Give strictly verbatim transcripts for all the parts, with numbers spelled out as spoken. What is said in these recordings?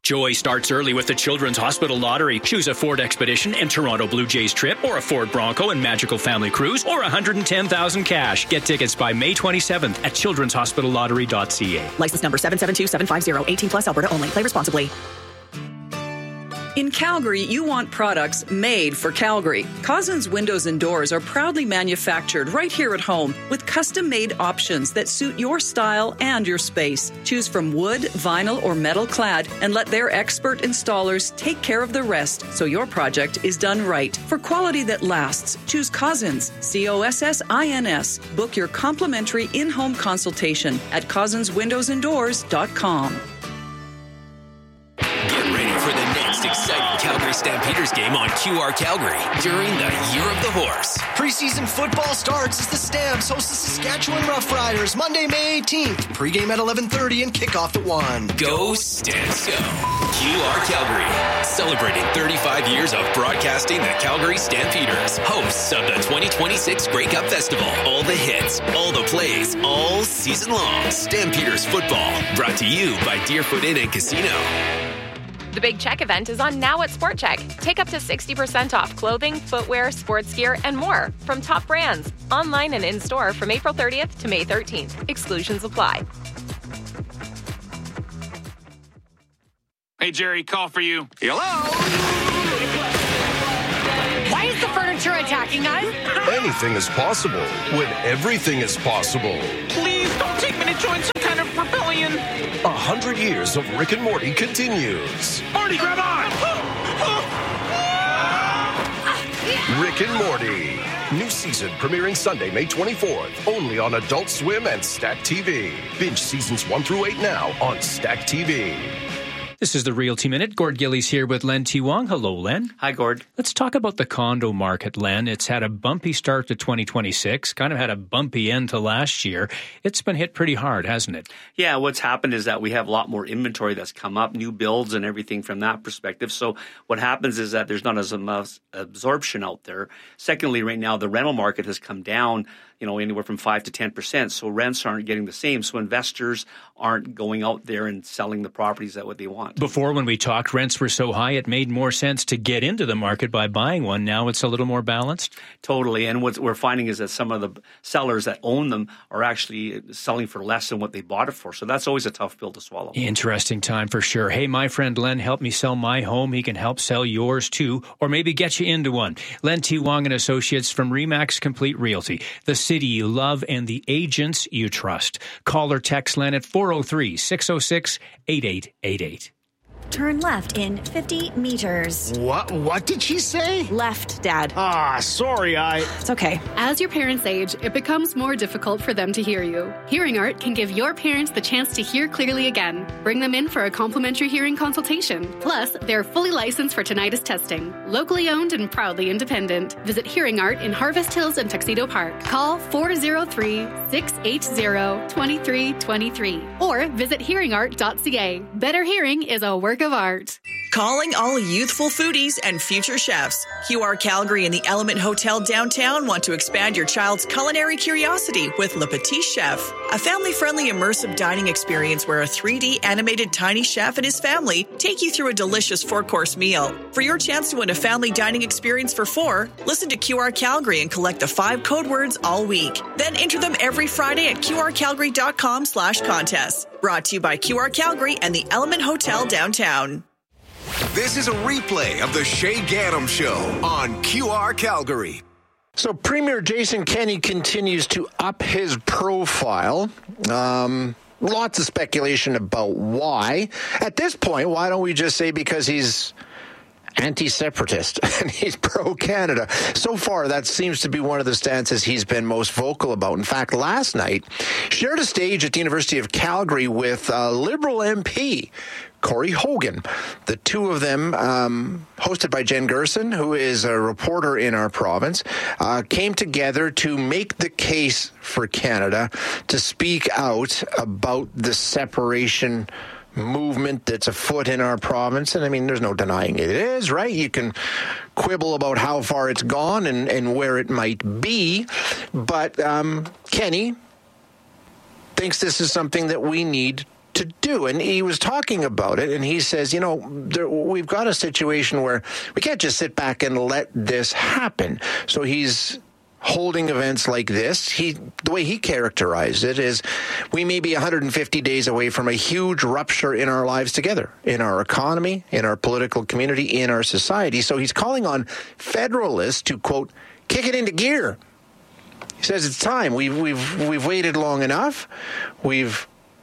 Joy starts early with the Children's Hospital Lottery. Choose a Ford Expedition and Toronto Blue Jays trip, or a Ford Bronco and Magical Family Cruise, or one hundred ten thousand cash. Get tickets by May twenty-seventh at children's hospital lottery dot c a. License number seven seven two seven five zero. eighteen plus, Alberta only. Play responsibly. In Calgary, you want products made for Calgary. Cousins Windows and Doors are proudly manufactured right here at home with custom-made options that suit your style and your space. Choose from wood, vinyl, or metal clad and let their expert installers take care of the rest so your project is done right. For quality that lasts, choose Cousins, C O S S I N S. Book your complimentary in-home consultation at cousins windows and doors dot com. Exciting Calgary Stampeders game on Q R Calgary during the Year of the Horse. Preseason football starts as the Stamps host the Saskatchewan Roughriders Monday, May eighteenth. Pre-game at eleven thirty and kickoff at one. Go Stamps go. Q R Calgary, celebrating thirty-five years of broadcasting the Calgary Stampeders, hosts of the twenty twenty-six Grey Cup Festival. All the hits, all the plays, all season long. Stampeders football, brought to you by Deerfoot Inn and Casino. The Big Check event is on now at Sport Check. Take up to sixty percent off clothing, footwear, sports gear, and more from top brands. Online and in-store from April thirtieth to May thirteenth. Exclusions apply. Hey, Jerry, call for you. Hello? Why is the furniture attacking us? Anything is possible when everything is possible. Please don't take me to join some kind of rebellion. A hundred years of Rick and Morty continues. Morty, grab on! Rick and Morty. New season premiering Sunday, May twenty-fourth. Only on Adult Swim and Stack T V. Binge seasons one through eight now on Stack T V. This is the Realty Minute. Gord Gillies here with Len T. Wong. Hello, Len. Hi, Gord. Let's talk about the condo market, Len. It's had a bumpy start to twenty twenty-six, kind of had a bumpy end to last year. It's been hit pretty hard, hasn't it? Yeah, what's happened is that we have a lot more inventory that's come up, new builds and everything from that perspective. So what happens is that there's not as much absorption out there. Secondly, right now, the rental market has come down, you know, anywhere from five to ten percent. So rents aren't getting the same. So investors aren't going out there and selling the properties at what they want. Before, when we talked, rents were so high, it made more sense to get into the market by buying one. Now it's a little more balanced? Totally. And what we're finding is that some of the sellers that own them are actually selling for less than what they bought it for. So that's always a tough pill to swallow. Interesting time for sure. Hey, my friend Len helped me sell my home. He can help sell yours too, or maybe get you into one. Len T. Wong and Associates from Remax Complete Realty. The city you love and the agents you trust. Call or text Len at four oh three, six oh six, eight eight eight eight. Turn left in fifty meters. What? What did she say? Left, Dad. Ah, sorry, I... It's okay. As your parents age, it becomes more difficult for them to hear you. Hearing Art can give your parents the chance to hear clearly again. Bring them in for a complimentary hearing consultation. Plus, they're fully licensed for tinnitus testing. Locally owned and proudly independent. Visit Hearing Art in Harvest Hills and Tuxedo Park. Call four oh three, six eight zero, two three two three or visit hearing art dot c a. Better hearing is a work of art. Calling all youthful foodies and future chefs. Q R Calgary and the Element Hotel downtown want to expand your child's culinary curiosity with Le Petit Chef, a family-friendly immersive dining experience where a three D animated tiny chef and his family take you through a delicious four-course meal. For your chance to win a family dining experience for four, listen to Q R Calgary and collect the five code words all week. Then enter them every Friday at q r calgary dot com slash contests. Brought to you by Q R Calgary and the Element Hotel downtown. This is a replay of the Shay Gaddam Show on Q R Calgary. So Premier Jason Kenney continues to up his profile. Um, lots of speculation about why. At this point, why don't we just say because he's anti-separatist and he's pro-Canada. So far, that seems to be one of the stances he's been most vocal about. In fact, last night, shared a stage at the University of Calgary with a Liberal M P, Corey Hogan. The two of them, um, hosted by Jen Gerson, who is a reporter in our province, uh, came together to make the case for Canada, to speak out about the separation movement that's afoot in our province. And I mean, there's no denying it is, right? You can quibble about how far it's gone and, and where it might be. But um, Kenney thinks this is something that we need to do. And he was talking about it, and he says, you know, there, we've got a situation where we can't just sit back and let this happen. So he's holding events like this. He, the way he characterized it is, we may be one hundred fifty days away from a huge rupture in our lives together, in our economy, in our political community, in our society. So he's calling on federalists to, quote, kick it into gear. He says it's time. We've we've we've waited long enough. We've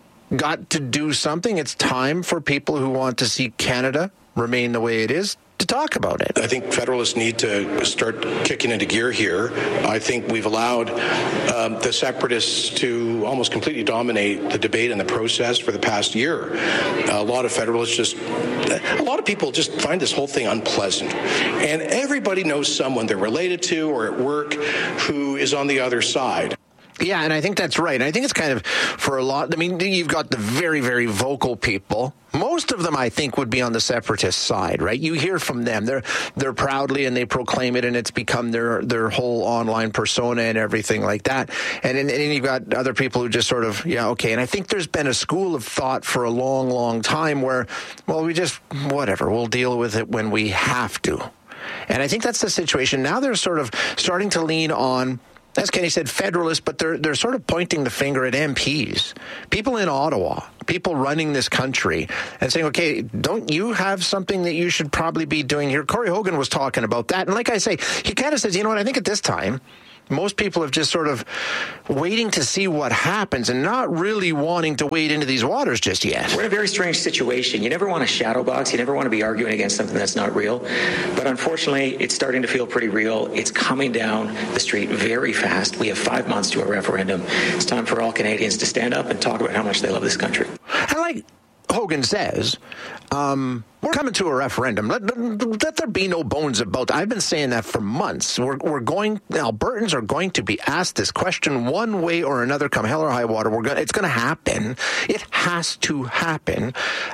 got to do something. It's time for people who want to see Canada remain the way it is to talk about it. I think federalists need to start kicking into gear here. I think we've allowed um, the separatists to almost completely dominate the debate and the process for the past year. A lot of federalists just, a lot of people just find this whole thing unpleasant. And everybody knows someone they're related to or at work who is on the other side. Yeah, and I think that's right. I think it's kind of for a lot. I mean, you've got the very, very vocal people. Most of them, I think, would be on the separatist side, right? You hear from them. They're they're proudly and they proclaim it, and it's become their their whole online persona and everything like that. And then and you've got other people who just sort of, yeah, okay. And I think there's been a school of thought for a long, long time where, well, we just, whatever, we'll deal with it when we have to. And I think that's the situation. Now they're sort of starting to lean on, as Kenny said, federalists, but they're they're sort of pointing the finger at M Ps, people in Ottawa, people running this country, and saying, okay, don't you have something that you should probably be doing here? Corey Hogan was talking about that. And like I say, he kind of says, you know what, I think at this time, most people have just sort of waiting to see what happens and not really wanting to wade into these waters just yet. We're in a very strange situation. You never want to shadow box. You never want to be arguing against something that's not real. But unfortunately, it's starting to feel pretty real. It's coming down the street very fast. We have five months to a referendum. It's time for all Canadians to stand up and talk about how much they love this country. And like Hogan says, um, we're coming to a referendum. Let, let there be no bones about that. I've been saying that for months. We're, we're going, Albertans are going to be asked this question one way or another, come hell or high water. We're going, it's going to happen. It has to happen.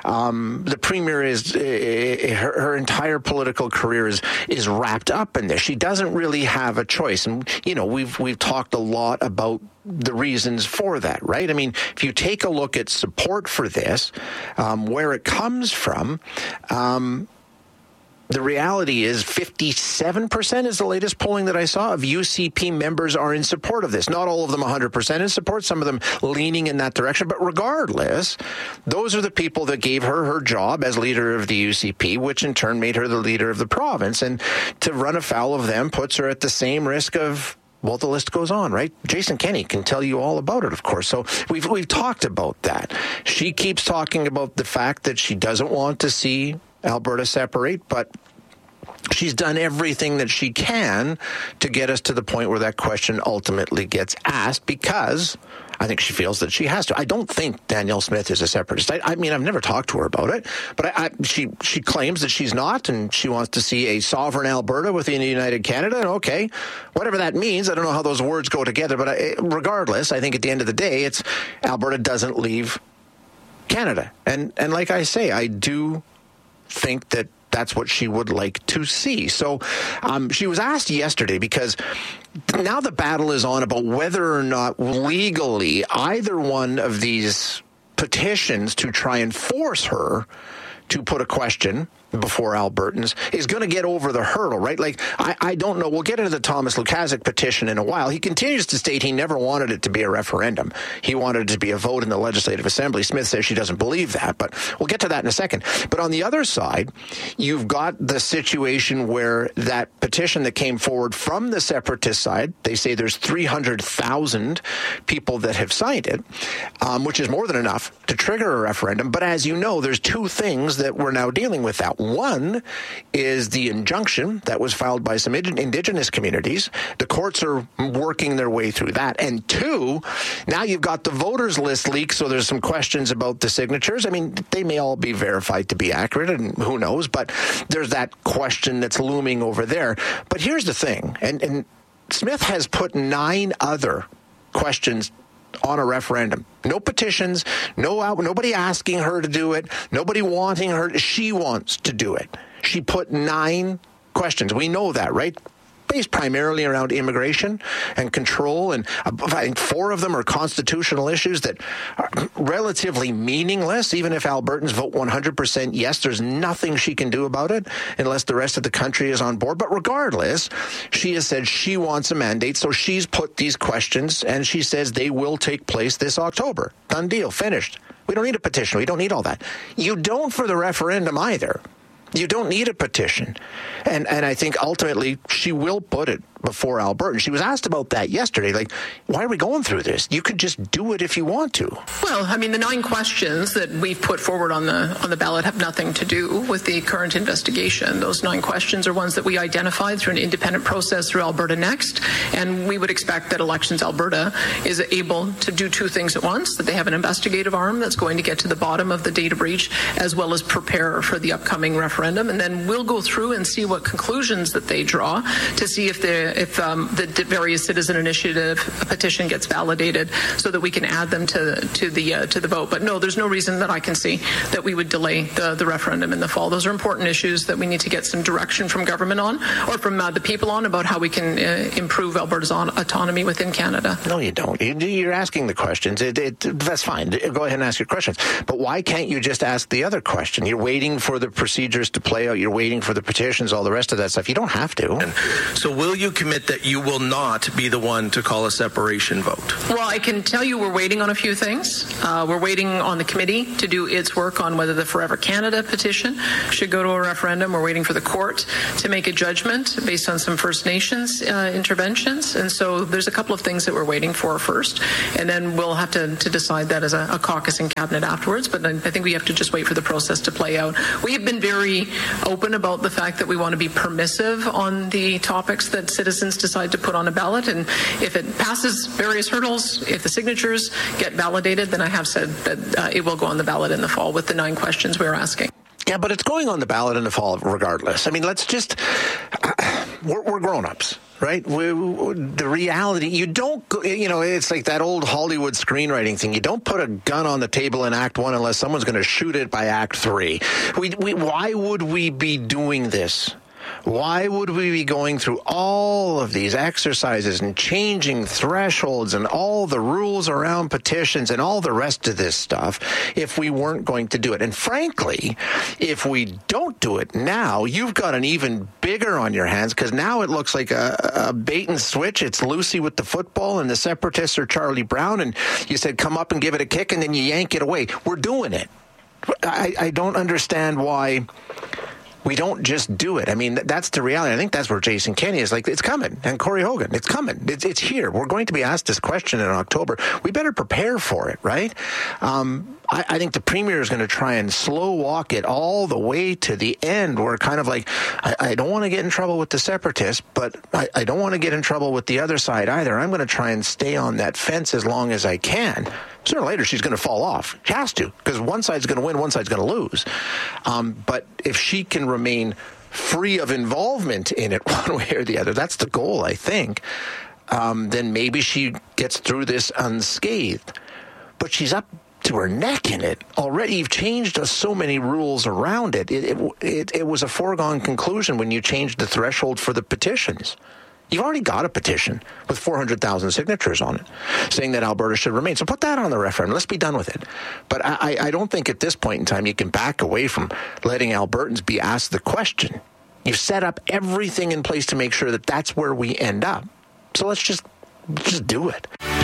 Um, the premier is, uh, her, her entire political career is, is wrapped up in this. She doesn't really have a choice. And, you know, we've, we've talked a lot about the reasons for that, right? I mean, if you take a look at support for this, um, where it comes from, um, the reality is fifty-seven percent is the latest polling that I saw of U C P members are in support of this. Not all of them one hundred percent in support, some of them leaning in that direction. But regardless, those are the people that gave her her job as leader of the U C P, which in turn made her the leader of the province. And to run afoul of them puts her at the same risk of, well, the list goes on, right? Jason Kenney can tell you all about it, of course. So we've we've talked about that. She keeps talking about the fact that she doesn't want to see Alberta separate, but she's done everything that she can to get us to the point where that question ultimately gets asked, because I think she feels that she has to. I don't think Danielle Smith is a separatist. I, I mean, I've never talked to her about it, but I, I, she she claims that she's not, and she wants to see a sovereign Alberta within a united Canada. And okay, whatever that means, I don't know how those words go together, but I, regardless, I think at the end of the day, it's Alberta doesn't leave Canada. And and like I say, I do think that that's what she would like to see. So um, she was asked yesterday, because now the battle is on about whether or not legally either one of these petitions to try and force her to put a question before Albertans is going to get over the hurdle, right? Like, I, I don't know. We'll get into the Thomas Lukaszuk petition in a while. He continues to state he never wanted it to be a referendum. He wanted it to be a vote in the Legislative Assembly. Smith says she doesn't believe that, but we'll get to that in a second. But on the other side, you've got the situation where that petition that came forward from the separatist side, they say there's three hundred thousand people that have signed it, um, which is more than enough to trigger a referendum. But as you know, there's two things that we're now dealing with that. One is the injunction that was filed by some Indigenous communities. The courts are working their way through that. And two, now you've got the voters list leak, so there's some questions about the signatures. I mean, they may all be verified to be accurate, and who knows, but there's that question that's looming over there. But here's the thing, and, and Smith has put nine other questions on a referendum. No petitions, no nobody asking her to do it, nobody wanting her. She wants to do it. She put nine questions. We know that, right? based primarily around immigration and control, and I think four of them are constitutional issues that are relatively meaningless. Even if Albertans vote one hundred percent yes, there's nothing she can do about it unless the rest of the country is on board. But regardless, she has said she wants a mandate, so she's put these questions, and she says they will take place this October. Done deal. Finished. We don't need a petition. We don't need all that. You don't for the referendum either. You don't need a petition. And and I think ultimately she will put it before Alberta. She was asked about that yesterday. Like, why are we going through this? You could just do it if you want to. Well, I mean, the nine questions that we've put forward on the on the ballot have nothing to do with the current investigation. Those nine questions are ones that we identified through an independent process through Alberta Next. And we would expect that Elections Alberta is able to do two things at once, that they have an investigative arm that's going to get to the bottom of the data breach, as well as prepare for the upcoming referendum. And then we'll go through and see what conclusions that they draw to see if the if um, the various citizen initiative petition gets validated, so that we can add them to to the uh, to the vote. But no, there's no reason that I can see that we would delay the, the referendum in the fall. Those are important issues that we need to get some direction from government on, or from uh, the people on, about how we can uh, improve Alberta's on autonomy within Canada. No, you don't. You're asking the questions. It, it, that's fine. Go ahead and ask your questions. But why can't you just ask the other question? You're waiting for the procedures to play out. You're waiting for the petitions, all the rest of that stuff. You don't have to. So will you commit that you will not be the one to call a separation vote? Well, I can tell you we're waiting on a few things. Uh, we're waiting on the committee to do its work on whether the Forever Canada petition should go to a referendum. We're waiting for the court to make a judgment based on some First Nations uh, interventions. And so there's a couple of things that we're waiting for first. And then we'll have to, to decide that as a, a caucus and cabinet afterwards. But I think we have to just wait for the process to play out. We have been very open about the fact that we want to be permissive on the topics that citizens decide to put on a ballot, and if it passes various hurdles, if the signatures get validated, then I have said that uh, it will go on the ballot in the fall with the nine questions we're asking. Yeah, but it's going on the ballot in the fall regardless. I mean, let's just, uh, we're, we're grown-ups, right? We, we, the reality, you don't, go, you know, it's like that old Hollywood screenwriting thing. You don't put a gun on the table in Act One unless someone's going to shoot it by Act Three. We, we, why would we be doing this? Why would we be going through all of these exercises and changing thresholds and all the rules around petitions and all the rest of this stuff if we weren't going to do it? And frankly, if we don't do it now, you've got an even bigger on your hands, because now it looks like a, a bait and switch. It's Lucy with the football and the separatists are Charlie Brown, and you said come up and give it a kick and then you yank it away. We're doing it. I, I don't understand why we don't just do it. I mean, that's the reality. I think that's where Jason Kenney is like, it's coming. And Corey Hogan, it's coming. It's, it's here. We're going to be asked this question in October. We better prepare for it, right? Um, I, I think the premier is going to try and slow walk it all the way to the end, where kind of like, I, I don't want to get in trouble with the separatists, but I, I don't want to get in trouble with the other side either. I'm going to try and stay on that fence as long as I can. Sooner or later, she's going to fall off. She has to, because one side's going to win, one side's going to lose. Um, but if she can remain free of involvement in it one way or the other, that's the goal, I think, um, then maybe she gets through this unscathed. But she's up to her neck in it already. You've changed uh, so many rules around it. It, it, it. it was a foregone conclusion when you changed the threshold for the petitions. You've already got a petition with four hundred thousand signatures on it saying that Alberta should remain. So put that on the referendum. Let's be done with it. But I, I don't think at this point in time you can back away from letting Albertans be asked the question. You've set up everything in place to make sure that that's where we end up. So let's just, just do it.